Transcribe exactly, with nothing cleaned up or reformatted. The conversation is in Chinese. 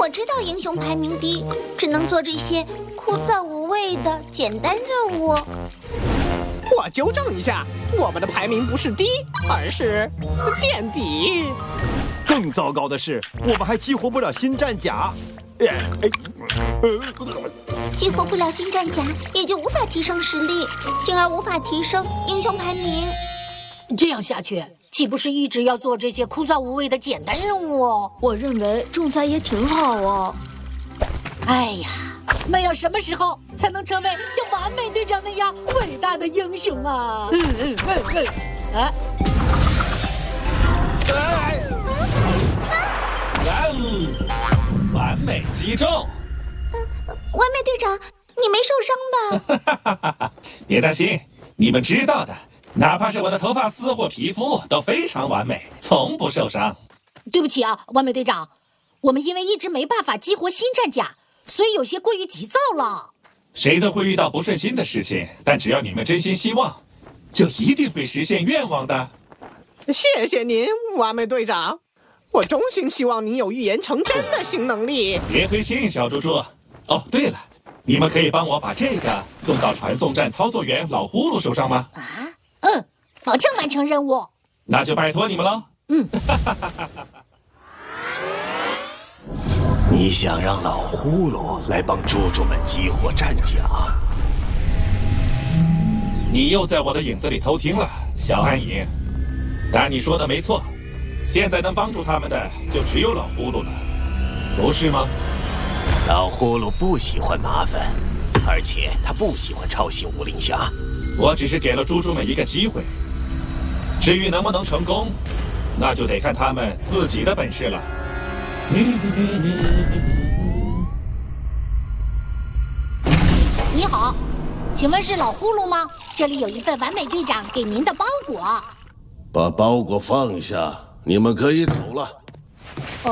我知道英雄排名低，只能做这些枯燥无味的简单任务。 我纠正一下，我们的排名不是低，而是垫底。 更糟糕的是，我们还激活不了新战甲。 激活不了新战甲，也就无法提升实力，进而无法提升英雄排名。 这样下去，岂不是一直要做这些枯燥无味的简单任务哦？ 我认为仲裁也挺好哦。 哎呀，那要什么时候才能成为像完美队长那样伟大的英雄啊？嗯嗯嗯嗯，啊！ 完美击中！ 完美队长，你没受伤吧？ 别担心，你们知道的，哪怕是我的头发丝或皮肤都非常完美，从不受伤。 对不起啊，完美队长，我们因为一直没办法激活新战甲，所以有些过于急躁了。 谁都会遇到不顺心的事情，但只要你们真心希望，就一定会实现愿望的。 谢谢您，完美队长。我衷心希望您有预言成真的新能力。 别灰心，小猪猪。哦，对了，你们可以帮我把这个送到传送站操作员老呼噜手上吗？ 啊，嗯，保证完成任务。 那就拜托你们了。 嗯。 你想让老呼噜来帮猪猪们激活战甲？ 你又在我的影子里偷听了，小暗影。但你说的没错，现在能帮助他们的就只有老呼噜了，不是吗？ 老呼噜不喜欢麻烦，而且他不喜欢超新武林侠。 我只是给了猪猪们一个机会，至于能不能成功，那就得看他们自己的本事了。 你好，请问是老呼噜吗？这里有一份完美队长给您的包裹。 把包裹放下，你们可以走了。